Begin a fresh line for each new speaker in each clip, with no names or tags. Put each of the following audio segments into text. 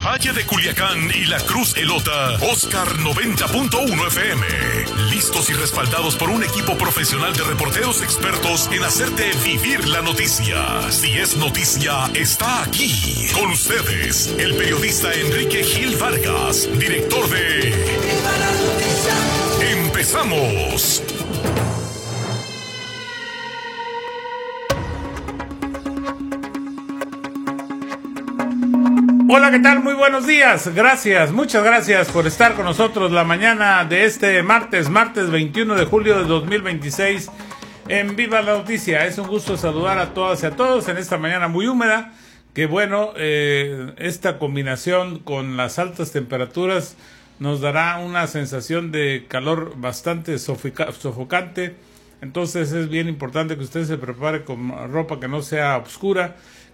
Valle de Culiacán y la Cruz Elota, Oscar 90.1 FM. Listos y respaldados por un equipo profesional de reporteros expertos en hacerte vivir la noticia. Si es noticia, está aquí. Con ustedes, el periodista Enrique Gil Vargas, director de ¡Viva la Noticia! ¡Empezamos!
Hola, ¿qué tal? Muy buenos días. Gracias, muchas gracias por estar con nosotros la mañana de este martes 21 de julio de 2026 en Viva la Noticia. Es un gusto saludar a todas y a todos en esta mañana muy húmeda. Que bueno, esta combinación con las altas temperaturas nos dará una sensación de calor bastante sofocante. Entonces es bien importante que usted se prepare con ropa que no sea oscura,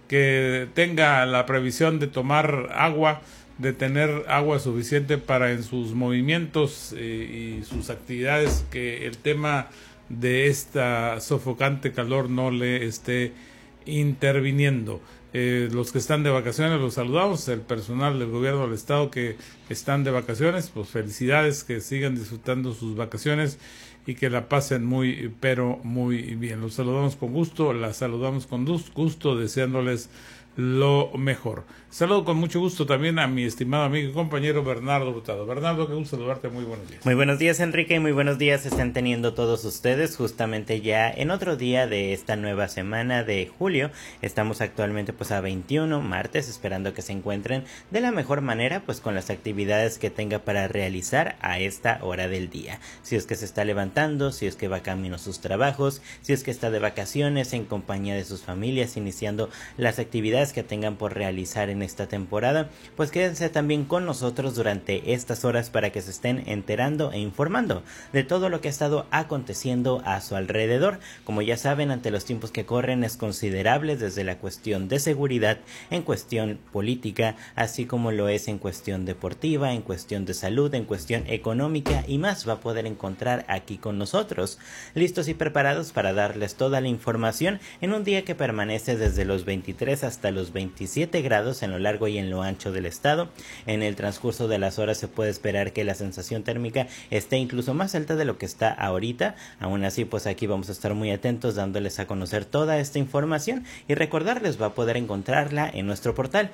que tenga la previsión de tomar agua, de tener agua suficiente para en sus movimientos y sus actividades, que el tema de esta sofocante calor no le esté interviniendo. Los que están de vacaciones los saludamos, el personal del gobierno del estado que están de vacaciones, pues felicidades, que sigan disfrutando sus vacaciones y que la pasen muy, pero muy bien. Los saludamos con gusto, las saludamos con gusto, deseándoles lo mejor. Saludo con mucho gusto también a mi estimado amigo y compañero Bernardo Hurtado. Bernardo, qué gusto saludarte, muy buenos días.
Muy buenos días, Enrique, y muy buenos días están teniendo todos ustedes, justamente ya en otro día de esta nueva semana de julio. Estamos actualmente pues a 21, martes, esperando que se encuentren de la mejor manera, pues con las actividades que tenga para realizar a esta hora del día. Si es que se está levantando, si es que va camino a sus trabajos, si es que está de vacaciones en compañía de sus familias, iniciando las actividades que tengan por realizar en esta temporada, pues quédense también con nosotros durante estas horas para que se estén enterando e informando de todo lo que ha estado aconteciendo a su alrededor. Como ya saben, ante los tiempos que corren es considerable desde la cuestión de seguridad, en cuestión política, así como lo es en cuestión deportiva, en cuestión de salud, en cuestión económica y más va a poder encontrar aquí con nosotros, listos y preparados para darles toda la información en un día que permanece desde los 23 hasta los 27 grados en lo largo y en lo ancho del estado. En el transcurso de las horas se puede esperar que la sensación térmica esté incluso más alta de lo que está ahorita. Aún así, pues aquí vamos a estar muy atentos dándoles a conocer toda esta información y recordarles va a poder encontrarla en nuestro portal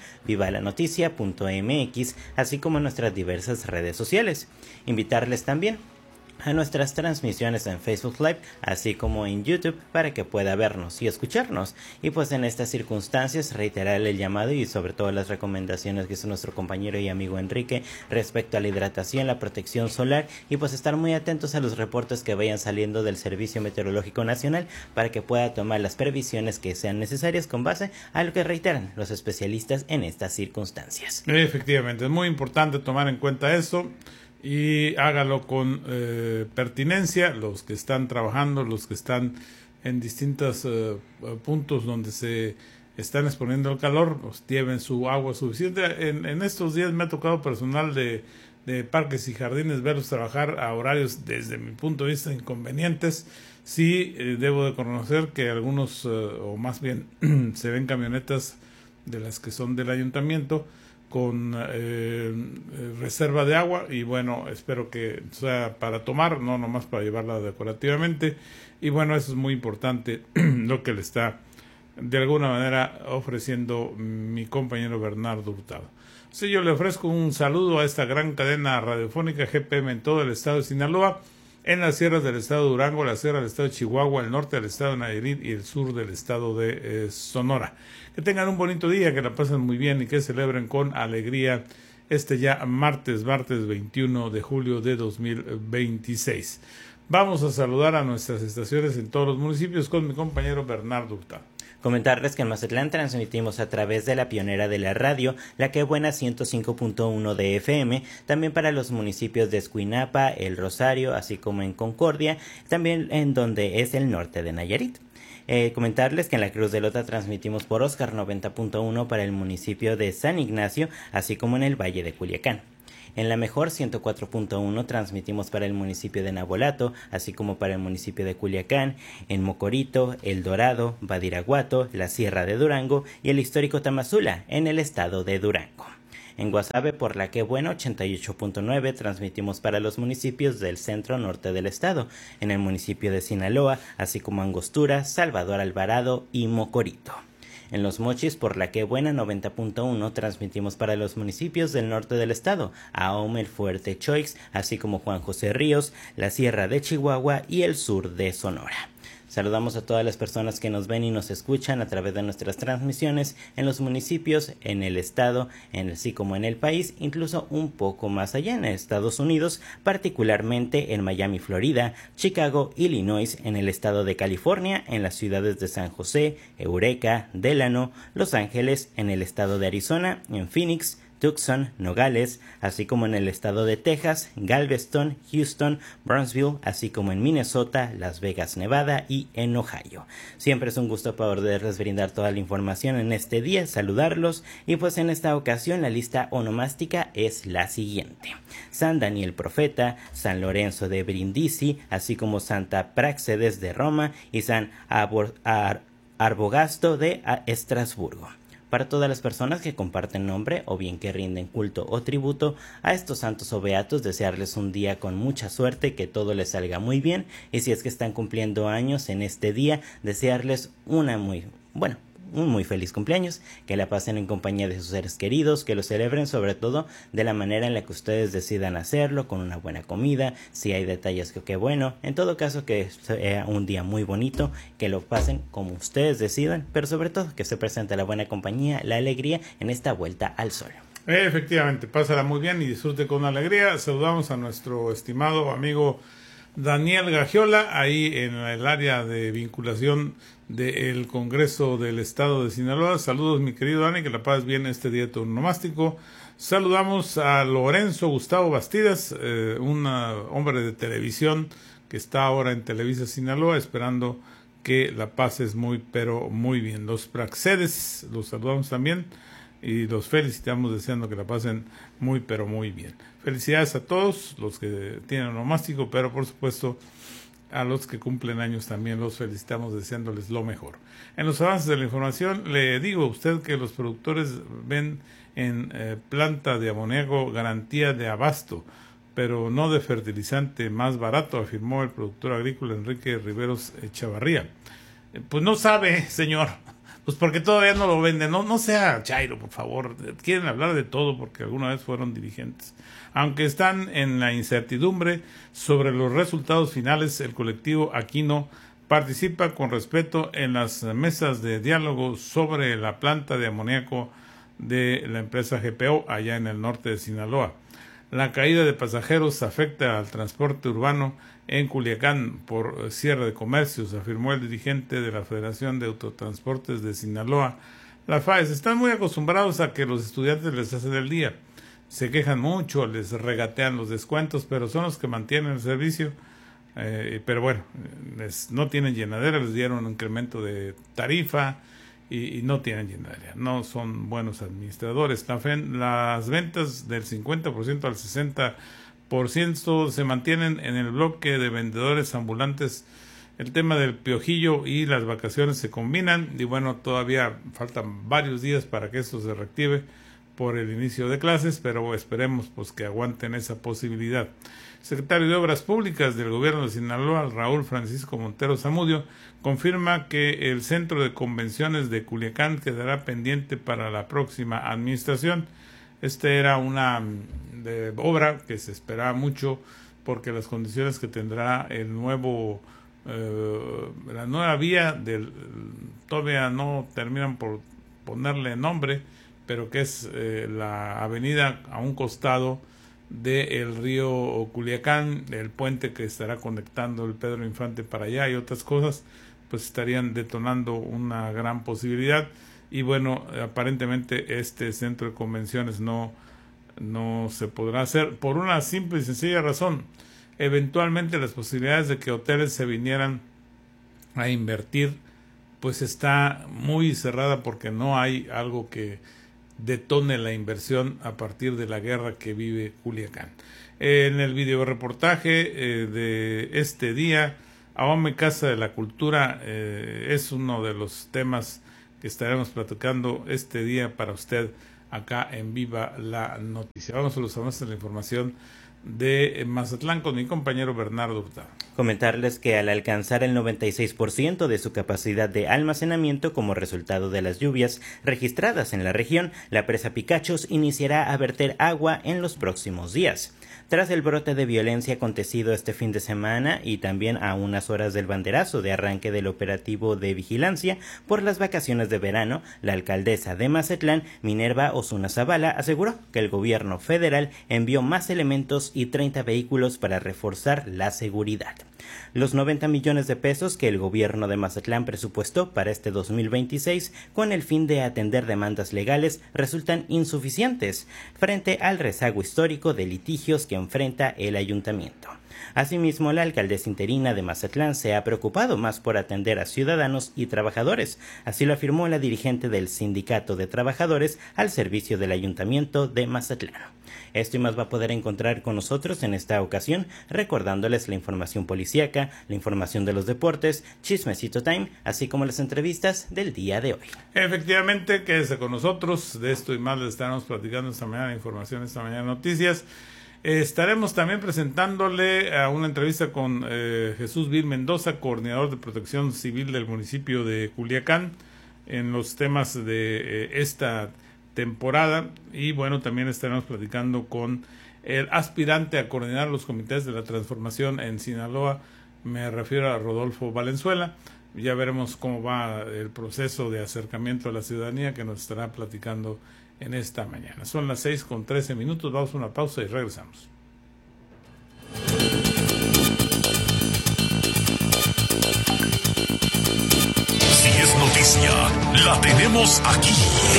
vivalanoticia.mx, así como en nuestras diversas redes sociales. Invitarles también a nuestras transmisiones en Facebook Live, así como en YouTube, para que pueda vernos y escucharnos. Y pues en estas circunstancias reiterar el llamado y sobre todo las recomendaciones que hizo nuestro compañero y amigo Enrique respecto a la hidratación, la protección solar y pues estar muy atentos a los reportes que vayan saliendo del Servicio Meteorológico Nacional para que pueda tomar las previsiones que sean necesarias con base a lo que reiteran los especialistas en estas circunstancias.
Efectivamente, es muy importante tomar en cuenta eso. Y hágalo con pertinencia, los que están trabajando, los que están en distintos puntos donde se están exponiendo al calor, pues lleven su agua suficiente. En estos días me ha tocado personal de parques y jardines verlos trabajar a horarios, desde mi punto de vista, inconvenientes. Sí, debo de conocer que algunos, o más bien se ven camionetas de las que son del ayuntamiento, con reserva de agua, y bueno, espero que sea para tomar, no nomás para llevarla decorativamente, y bueno, eso es muy importante lo que le está de alguna manera ofreciendo mi compañero Bernardo Hurtado. Sí, yo le ofrezco un saludo a esta gran cadena radiofónica GPM en todo el estado de Sinaloa, en las sierras del estado de Durango, la sierra del estado de Chihuahua, el norte del estado de Nayarit y el sur del estado de Sonora. Que tengan un bonito día, que la pasen muy bien y que celebren con alegría este ya martes 21 de julio de 2026. Vamos a saludar a nuestras estaciones en todos los municipios con mi compañero Bernardo Hurtado.
Comentarles que en Mazatlán transmitimos a través de la pionera de la radio, La Que Buena 105.1 de FM, también para los municipios de Escuinapa, El Rosario, así como en Concordia, también en donde es el norte de Nayarit. Comentarles que en la Cruz de Elota transmitimos por Oscar 90.1 para el municipio de San Ignacio, así como en el Valle de Culiacán. En la Mejor 104.1 transmitimos para el municipio de Navolato, así como para el municipio de Culiacán, en Mocorito, El Dorado, Badiraguato, la Sierra de Durango y el histórico Tamazula, en el estado de Durango. En Guasave por la que buena 88.9 transmitimos para los municipios del centro norte del estado, en el municipio de Sinaloa, así como Angostura, Salvador Alvarado y Mocorito. En Los Mochis por la que buena 90.1 transmitimos para los municipios del norte del estado, Ahome, El Fuerte, Choix, así como Juan José Ríos, la Sierra de Chihuahua y el sur de Sonora. Saludamos a todas las personas que nos ven y nos escuchan a través de nuestras transmisiones en los municipios, en el estado, así como en el país, incluso un poco más allá en Estados Unidos, particularmente en Miami, Florida, Chicago, Illinois, en el estado de California, en las ciudades de San José, Eureka, Delano, Los Ángeles, en el estado de Arizona, en Phoenix, Tucson, Nogales, así como en el estado de Texas, Galveston, Houston, Brownsville, así como en Minnesota, Las Vegas, Nevada y en Ohio. Siempre es un gusto poderles brindar toda la información en este día, saludarlos y pues en esta ocasión la lista onomástica es la siguiente: San Daniel Profeta, San Lorenzo de Brindisi, así como Santa Práxedes de Roma y San Arbogasto de Estrasburgo. Para todas las personas que comparten nombre o bien que rinden culto o tributo a estos santos o beatos, desearles un día con mucha suerte, que todo les salga muy bien, y si es que están cumpliendo años en este día, desearles un muy feliz cumpleaños, que la pasen en compañía de sus seres queridos, que lo celebren sobre todo de la manera en la que ustedes decidan hacerlo, con una buena comida, si hay detalles que bueno, en todo caso que sea un día muy bonito, que lo pasen como ustedes decidan, pero sobre todo que se presente la buena compañía, la alegría en esta vuelta al sol.
Efectivamente, pásala muy bien y disfrute con alegría. Saludamos a nuestro estimado amigo Daniel Gagiola, ahí en el área de vinculación del Congreso del Estado de Sinaloa. Saludos, mi querido Dani, que la pases bien este día turnomástico. Saludamos a Lorenzo Gustavo Bastidas, un hombre de televisión que está ahora en Televisa Sinaloa, esperando que la pases muy, pero muy bien. Los Praxedes, los saludamos también y los felicitamos deseando que la pasen muy, pero muy bien. Felicidades a todos los que tienen onomástico, pero por supuesto a los que cumplen años también los felicitamos deseándoles lo mejor. En los avances de la información le digo a usted que los productores ven en planta de amoníaco garantía de abasto, pero no de fertilizante más barato, afirmó el productor agrícola Enrique Riveros Chavarría. Pues no sabe, señor. Pues porque todavía no lo venden. No sea chairo, por favor. Quieren hablar de todo porque alguna vez fueron dirigentes. Aunque están en la incertidumbre sobre los resultados finales, el colectivo Aquino participa con respeto en las mesas de diálogo sobre la planta de amoníaco de la empresa GPO allá en el norte de Sinaloa. La caída de pasajeros afecta al transporte urbano en Culiacán por cierre de comercios, afirmó el dirigente de la Federación de Autotransportes de Sinaloa, la FAES. Están muy acostumbrados a que los estudiantes les hacen el día. Se quejan mucho, les regatean los descuentos, pero son los que mantienen el servicio. Pero bueno, no tienen llenadera, les dieron un incremento de tarifa y no tienen llenadera. No son buenos administradores. Las ventas del 50% al 60% se mantienen en el bloque de vendedores ambulantes. El tema del piojillo y las vacaciones se combinan y bueno, todavía faltan varios días para que esto se reactive por el inicio de clases, pero esperemos pues que aguanten esa posibilidad. Secretario de Obras Públicas del Gobierno de Sinaloa, Raúl Francisco Montero Zamudio, confirma que el Centro de Convenciones de Culiacán quedará pendiente para la próxima administración. Era una obra que se esperaba mucho porque las condiciones que tendrá el la nueva vía todavía no terminan por ponerle nombre, pero que es la avenida a un costado del río Culiacán, el puente que estará conectando el Pedro Infante para allá y otras cosas, pues estarían detonando una gran posibilidad. Y bueno, aparentemente este centro de convenciones no se podrá hacer por una simple y sencilla razón. Eventualmente las posibilidades de que hoteles se vinieran a invertir pues está muy cerrada porque no hay algo que detone la inversión a partir de la guerra que vive Culiacán. En el video reportaje de este día, Ahome Casa de la Cultura es uno de los temas que estaremos platicando este día para usted acá en Viva la Noticia. Vamos a los avances de la información de Mazatlán con mi compañero Bernardo Hurtado.
Comentarles que al alcanzar el 96% de su capacidad de almacenamiento como resultado de las lluvias registradas en la región, la presa Picachos iniciará a verter agua en los próximos días. Tras el brote de violencia acontecido este fin de semana y también a unas horas del banderazo de arranque del operativo de vigilancia por las vacaciones de verano, la alcaldesa de Mazatlán, Minerva Osuna Zavala, aseguró que el gobierno federal envió más elementos y 30 vehículos para reforzar la seguridad. Los 90 millones de pesos que el gobierno de Mazatlán presupuestó para este 2026 con el fin de atender demandas legales resultan insuficientes frente al rezago histórico de litigios que enfrenta el ayuntamiento. Asimismo, la alcaldesa interina de Mazatlán se ha preocupado más por atender a ciudadanos y trabajadores. Así lo afirmó la dirigente del Sindicato de Trabajadores al servicio del Ayuntamiento de Mazatlán. Esto y más va a poder encontrar con nosotros en esta ocasión, recordándoles la información policíaca, la información de los deportes, Chismecito Time, así como las entrevistas del día de hoy.
Efectivamente, quédese con nosotros. De esto y más les estaremos platicando esta mañana, información esta mañana, noticias. Estaremos también presentándole a una entrevista con Jesús Vir Mendoza, coordinador de protección civil del municipio de Culiacán, en los temas de esta temporada. Y bueno, también estaremos platicando con el aspirante a coordinar los comités de la transformación en Sinaloa, me refiero a Rodolfo Valenzuela. Ya veremos cómo va el proceso de acercamiento a la ciudadanía que nos estará platicando en esta mañana. Son las 6:13, vamos a una pausa y regresamos.
Si es noticia, la tenemos aquí.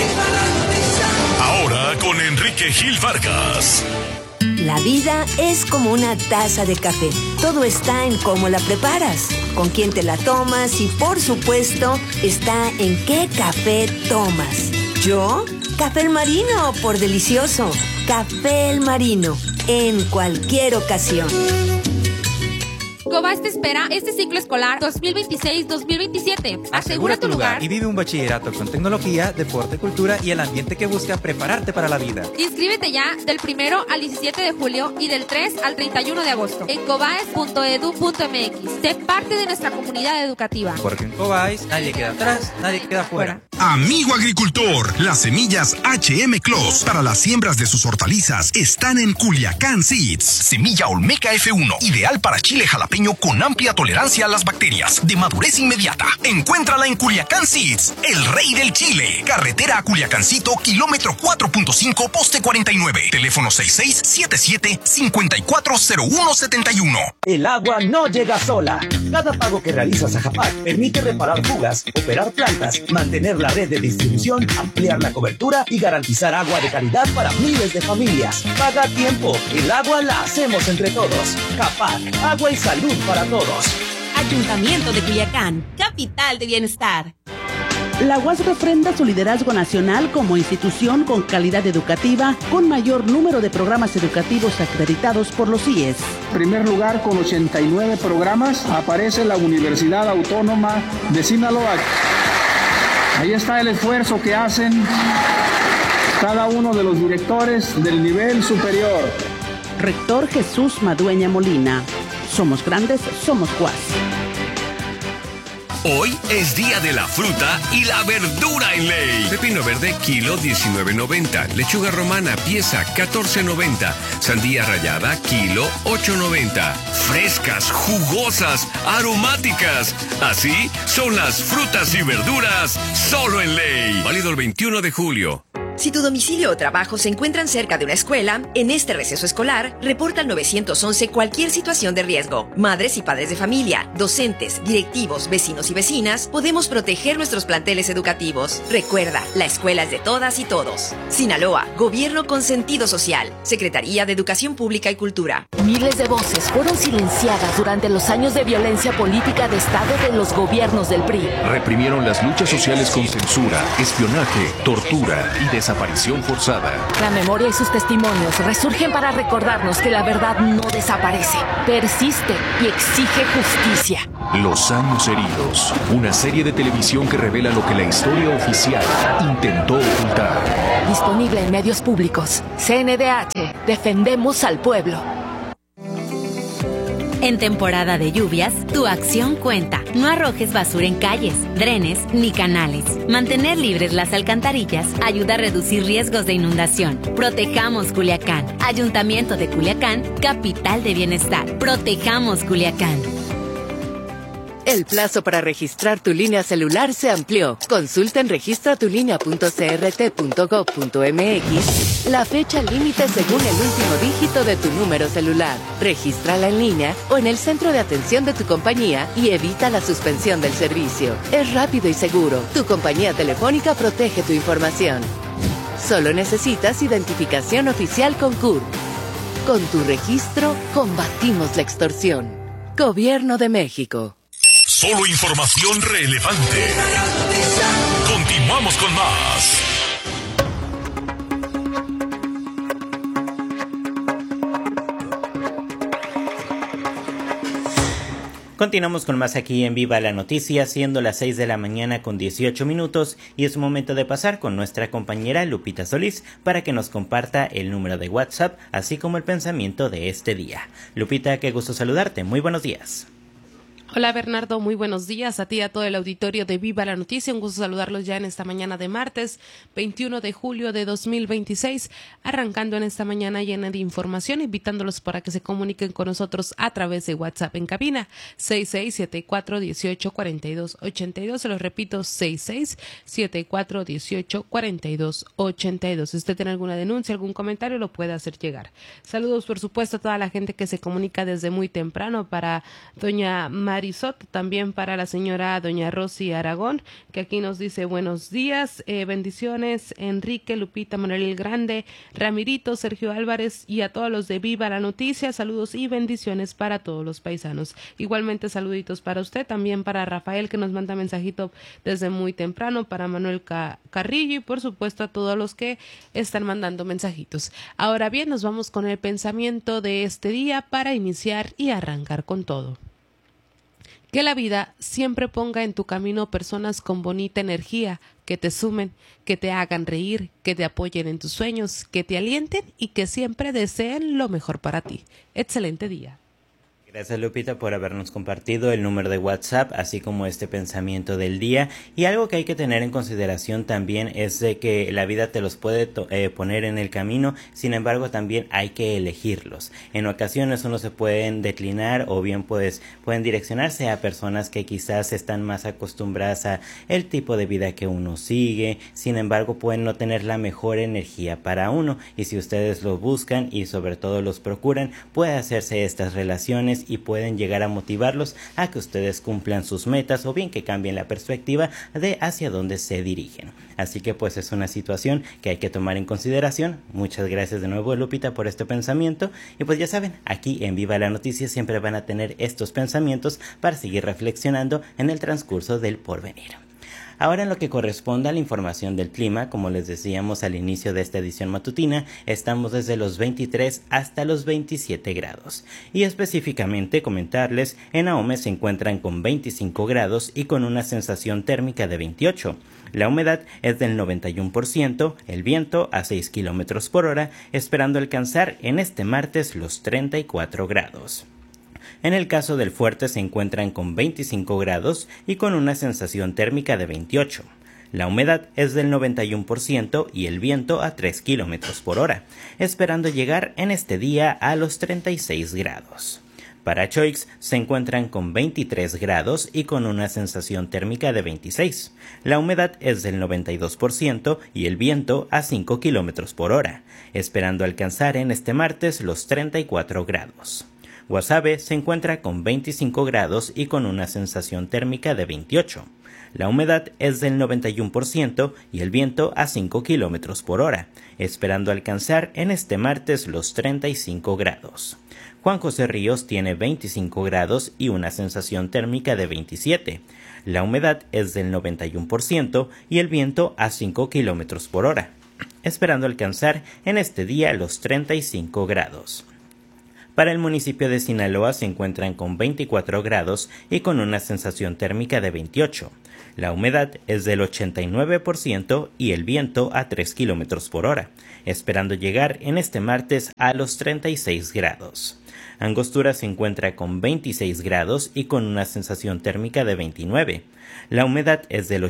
Ahora con Enrique Gil Vargas.
La vida es como una taza de café. Todo está en cómo la preparas, con quién te la tomas y, por supuesto, está en qué café tomas. ¿Yo? Café El Marino, por delicioso. Café El Marino, en cualquier ocasión.
Cobas te espera este ciclo escolar 2026-2027.
Asegura tu lugar y vive un bachillerato con tecnología, deporte, cultura y el ambiente que busca prepararte para la vida.
Inscríbete ya del 1 al 17 de julio y del 3 al 31 de agosto en cobaes.edu.mx. Sé parte de nuestra comunidad educativa.
Porque en Cobais nadie queda atrás, nadie queda fuera.
Amigo agricultor, las semillas HM Clos para las siembras de sus hortalizas están en Culiacán Seeds. Semilla Olmeca F1, ideal para chile jalapeño con amplia tolerancia a las bacterias, de madurez inmediata. Encuéntrala en Culiacán Seeds, el rey del chile. Carretera a Culiacancito, kilómetro 4.5, poste 49. Teléfono 6677-540171.
El agua no llega sola. Cada pago que realizas a Japac permite reparar fugas, operar plantas, mantener la red de distribución, ampliar la cobertura y garantizar agua de calidad para miles de familias. Paga a tiempo. El agua la hacemos entre todos. Japac, agua y salud para todos.
Ayuntamiento de Culiacán, capital de bienestar.
La UAS refrenda su liderazgo nacional como institución con calidad educativa, con mayor número de programas educativos acreditados por los CIES.
En primer lugar, con 89 programas, aparece la Universidad Autónoma de Sinaloa. Ahí está el esfuerzo que hacen cada uno de los directores del nivel superior.
Rector Jesús Madueña Molina. Somos grandes, somos UAS.
Hoy es día de la fruta y la verdura en ley. Pepino verde, kilo 19.90. Lechuga romana, pieza 14.90. Sandía rallada, kilo 8.90. Frescas, jugosas, aromáticas. Así son las frutas y verduras solo en ley. Válido el 21 de julio.
Si tu domicilio o trabajo se encuentran cerca de una escuela, en este receso escolar, reporta al 911 cualquier situación de riesgo. Madres y padres de familia, docentes, directivos, vecinos y vecinas, podemos proteger nuestros planteles educativos. Recuerda, la escuela es de todas y todos. Sinaloa, Gobierno con sentido social. Secretaría de Educación Pública y Cultura.
Miles de voces fueron silenciadas durante los años de violencia política de Estado de los gobiernos del PRI.
Reprimieron las luchas sociales con censura, espionaje, tortura y desaparición desaparición forzada.
La memoria y sus testimonios resurgen para recordarnos que la verdad no desaparece, persiste y exige justicia.
Los años heridos, una serie de televisión que revela lo que la historia oficial intentó ocultar.
Disponible en medios públicos. CNDH, defendemos al pueblo.
En temporada de lluvias, tu acción cuenta. No arrojes basura en calles, drenes ni canales. Mantener libres las alcantarillas ayuda a reducir riesgos de inundación. Protejamos Culiacán. Ayuntamiento de Culiacán, capital de bienestar. Protejamos Culiacán.
El plazo para registrar tu línea celular se amplió. Consulta en registratulinea.crt.gov.mx la fecha límite según el último dígito de tu número celular. Regístrala en línea o en el centro de atención de tu compañía y evita la suspensión del servicio. Es rápido y seguro. Tu compañía telefónica protege tu información. Solo necesitas identificación oficial con CURP. Con tu registro, combatimos la extorsión. Gobierno de México.
Solo información relevante. Continuamos con más.
Continuamos con más aquí en Viva la Noticia, siendo las 6 de la mañana con 18 minutos y es momento de pasar con nuestra compañera Lupita Solís para que nos comparta el número de WhatsApp, así como el pensamiento de este día. Lupita, qué gusto saludarte, muy buenos días.
Hola Bernardo, muy buenos días a ti y a todo el auditorio de Viva la Noticia. Un gusto saludarlos ya en esta mañana de martes 21 de julio de 2026, arrancando en esta mañana llena de información, invitándolos para que se comuniquen con nosotros a través de WhatsApp en cabina 6674184282. Se los repito, 6674184282. Si usted tiene alguna denuncia, algún comentario, lo puede hacer llegar. Saludos, por supuesto, a toda la gente que se comunica desde muy temprano, para doña Marisot, también para la señora doña Rosy Aragón, que aquí nos dice buenos días, bendiciones, Enrique, Lupita, Manuel el Grande, Ramirito, Sergio Álvarez y a todos los de Viva la Noticia, saludos y bendiciones para todos los paisanos. Igualmente saluditos para usted, también para Rafael, que nos manda mensajito desde muy temprano, para Manuel Carrillo y por supuesto a todos los que están mandando mensajitos. Ahora bien, nos vamos con el pensamiento de este día para iniciar y arrancar con todo. Que la vida siempre ponga en tu camino personas con bonita energía, que te sumen, que te hagan reír, que te apoyen en tus sueños, que te alienten y que siempre deseen lo mejor para ti. Excelente día.
Gracias, Lupita, por habernos compartido el número de WhatsApp, así como este pensamiento del día. Y algo que hay que tener en consideración también es de que la vida te los puede poner en el camino, sin embargo también hay que elegirlos. En ocasiones uno se pueden declinar o bien pueden direccionarse a personas que quizás están más acostumbradas a el tipo de vida que uno sigue, sin embargo pueden no tener la mejor energía para uno, y si ustedes los buscan y sobre todo los procuran, puede hacerse estas relaciones y pueden llegar a motivarlos a que ustedes cumplan sus metas o bien que cambien la perspectiva de hacia dónde se dirigen. Así que pues es una situación que hay que tomar en consideración. Muchas gracias de nuevo, Lupita, por este pensamiento. Y pues ya saben, aquí en Viva la Noticia siempre van a tener estos pensamientos para seguir reflexionando en el transcurso del porvenir. Ahora, en lo que corresponde a la información del clima, como les decíamos al inicio de esta edición matutina, estamos desde los 23 hasta los 27 grados. Y específicamente comentarles, en Ahome se encuentran con 25 grados y con una sensación térmica de 28. La humedad es del 91%, el viento a 6 kilómetros por hora, esperando alcanzar en este martes los 34 grados. En el caso del Fuerte se encuentran con 25 grados y con una sensación térmica de 28. La humedad es del 91% y el viento a 3 kilómetros por hora, esperando llegar en este día a los 36 grados. Para Choix se encuentran con 23 grados y con una sensación térmica de 26. La humedad es del 92% y el viento a 5 kilómetros por hora, esperando alcanzar en este martes los 34 grados. Guasave se encuentra con 25 grados y con una sensación térmica de 28. La humedad es del 91% y el viento a 5 kilómetros por hora, esperando alcanzar en este martes los 35 grados. Juan José Ríos tiene 25 grados y una sensación térmica de 27. La humedad es del 91% y el viento a 5 kilómetros por hora, esperando alcanzar en este día los 35 grados. Para el municipio de Sinaloa se encuentran con 24 grados y con una sensación térmica de 28. La humedad es del 89% y el viento a 3 kilómetros por hora, esperando llegar en este martes a los 36 grados. Angostura se encuentra con 26 grados y con una sensación térmica de 29. La humedad es del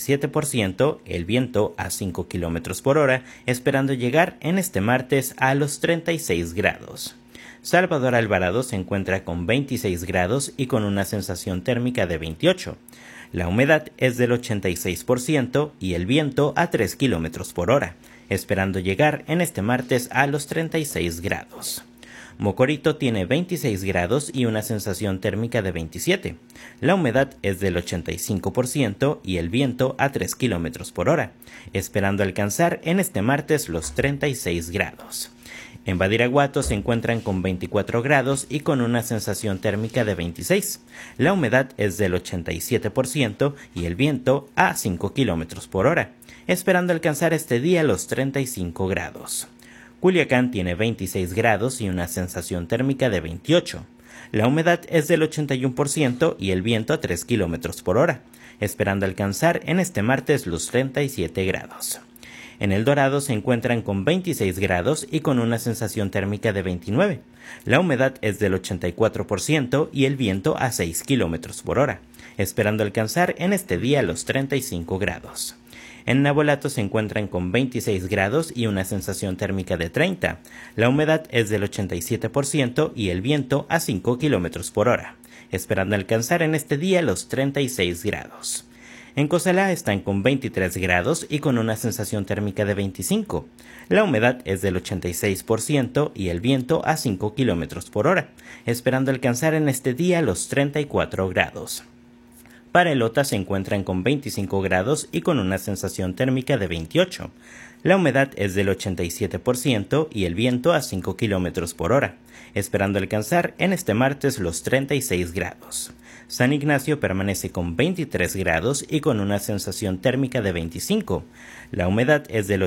87%, el viento a 5 kilómetros por hora, esperando llegar en este martes a los 36 grados. Salvador Alvarado se encuentra con 26 grados y con una sensación térmica de 28. La humedad es del 86% y el viento a 3 kilómetros por hora, esperando llegar en este martes a los 36 grados. Mocorito tiene 26 grados y una sensación térmica de 27. La humedad es del 85% y el viento a 3 kilómetros por hora, esperando alcanzar en este martes los 36 grados. En Badiraguato se encuentran con 24 grados y con una sensación térmica de 26. La humedad es del 87% y el viento a 5 kilómetros por hora, esperando alcanzar este día los 35 grados. Culiacán tiene 26 grados y una sensación térmica de 28. La humedad es del 81% y el viento a 3 kilómetros por hora, esperando alcanzar en este martes los 37 grados. En El Dorado se encuentran con 26 grados y con una sensación térmica de 29. La humedad es del 84% y el viento a 6 kilómetros por hora, esperando alcanzar en este día los 35 grados. En Navolato se encuentran con 26 grados y una sensación térmica de 30. La humedad es del 87% y el viento a 5 kilómetros por hora, esperando alcanzar en este día los 36 grados. En Cozalá están con 23 grados y con una sensación térmica de 25. La humedad es del 86% y el viento a 5 kilómetros por hora, esperando alcanzar en este día los 34 grados. Para Elota se encuentran con 25 grados y con una sensación térmica de 28. La humedad es del 87% y el viento a 5 kilómetros por hora, esperando alcanzar en este martes los 36 grados. San Ignacio permanece con 23 grados y con una sensación térmica de 25. La humedad es del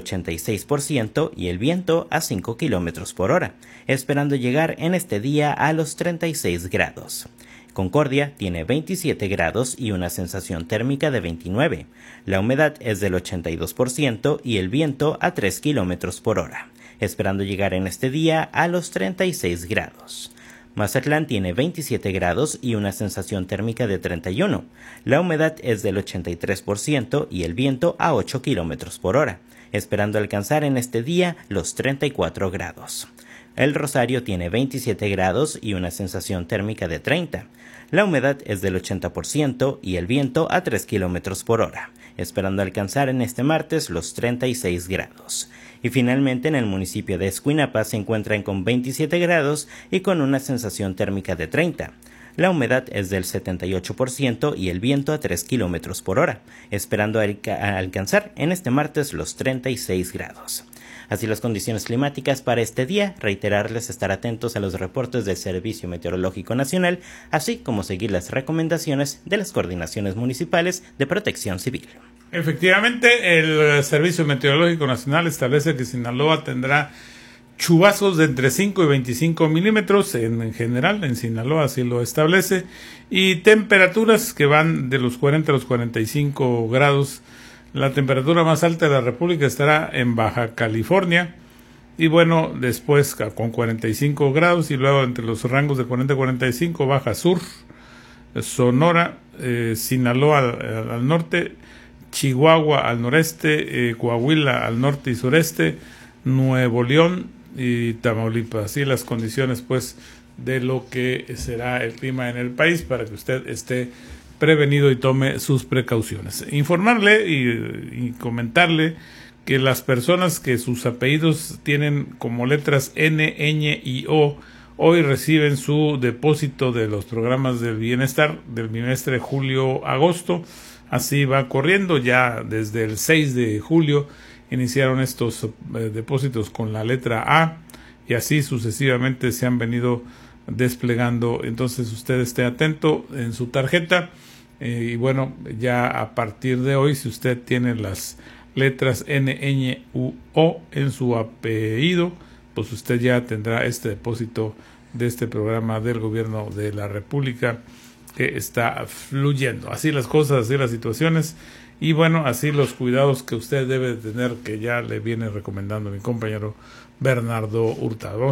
86% y el viento a 5 kilómetros por hora, esperando llegar en este día a los 36 grados. Concordia tiene 27 grados y una sensación térmica de 29. La humedad es del 82% y el viento a 3 kilómetros por hora, esperando llegar en este día a los 36 grados. Mazatlán tiene 27 grados y una sensación térmica de 31. La humedad es del 83% y el viento a 8 kilómetros por hora, esperando alcanzar en este día los 34 grados. El Rosario tiene 27 grados y una sensación térmica de 30. La humedad es del 80% y el viento a 3 kilómetros por hora, esperando alcanzar en este martes los 36 grados. Y finalmente en el municipio de Escuinapa se encuentran con 27 grados y con una sensación térmica de 30. La humedad es del 78% y el viento a 3 kilómetros por hora, esperando alcanzar en este martes los 36 grados. Así las condiciones climáticas para este día, reiterarles estar atentos a los reportes del Servicio Meteorológico Nacional, así como seguir las recomendaciones de las coordinaciones municipales de protección civil.
Efectivamente, el Servicio Meteorológico Nacional establece que Sinaloa tendrá chubascos de entre 5 y 25 milímetros en general, en Sinaloa así lo establece, y temperaturas que van de los 40 a los 45 grados. La temperatura más alta de la República estará en Baja California, y bueno, después con 45 grados, y luego entre los rangos de 40 a 45, Baja Sur, Sonora, Sinaloa al norte, Chihuahua al noreste, Coahuila al norte y sureste, Nuevo León y Tamaulipas. Así las condiciones pues de lo que será el clima en el país, para que usted esté prevenido y tome sus precauciones. Informarle y comentarle que las personas que sus apellidos tienen como letras N, Ñ y O hoy reciben su depósito de los programas del bienestar del bimestre julio-agosto. Así va corriendo, ya desde el 6 de julio iniciaron estos depósitos con la letra A, y así sucesivamente se han venido desplegando. Entonces usted esté atento en su tarjeta, y bueno, ya a partir de hoy, si usted tiene las letras N, Ñ, U, O en su apellido, pues usted ya tendrá este depósito de este programa del gobierno de la República que está fluyendo. Así las cosas, así las situaciones, y bueno, así los cuidados que usted debe tener, que ya le viene recomendando mi compañero Bernardo Hurtado.